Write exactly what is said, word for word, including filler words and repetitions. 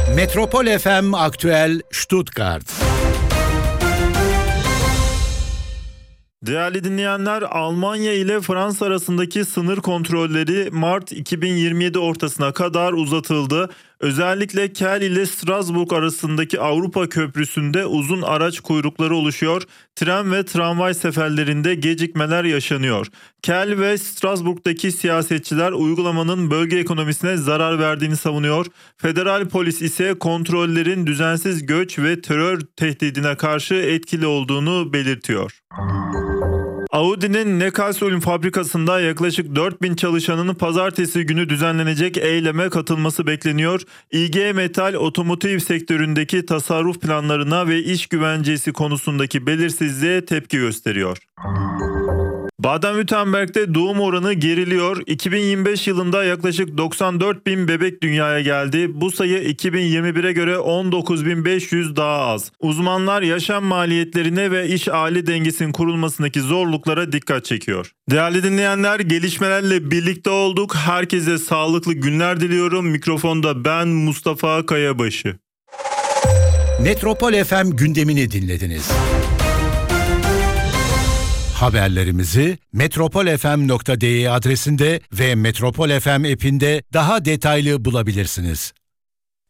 Metropol F M Aktüel Stuttgart. Değerli dinleyenler, Almanya ile Fransa arasındaki sınır kontrolleri Mart iki bin yirmi yedi ortasına kadar uzatıldı. Özellikle Kel ile Strasbourg arasındaki Avrupa Köprüsü'nde uzun araç kuyrukları oluşuyor. Tren ve tramvay seferlerinde gecikmeler yaşanıyor. Kel ve Strasbourg'daki siyasetçiler uygulamanın bölge ekonomisine zarar verdiğini savunuyor. Federal polis ise kontrollerin düzensiz göç ve terör tehdidine karşı etkili olduğunu belirtiyor. Audi'nin Neckarsulm fabrikasında yaklaşık dört bin çalışanın pazartesi günü düzenlenecek eyleme katılması bekleniyor. İ G Metall otomotiv sektöründeki tasarruf planlarına ve iş güvencesi konusundaki belirsizliğe tepki gösteriyor. Baden-Württemberg'de doğum oranı geriliyor. iki bin yirmi beş yılında yaklaşık doksan dört bin bebek dünyaya geldi. Bu sayı iki bin yirmi bire göre on dokuz bin beş yüz daha az. Uzmanlar yaşam maliyetlerine ve iş aile dengesinin kurulmasındaki zorluklara dikkat çekiyor. Değerli dinleyenler, gelişmelerle birlikte olduk. Herkese sağlıklı günler diliyorum. Mikrofonda ben Mustafa Kayabaşı. Metropol F M gündemini dinlediniz. Haberlerimizi metropolfm nokta de adresinde ve Metropol F M app'inde daha detaylı bulabilirsiniz.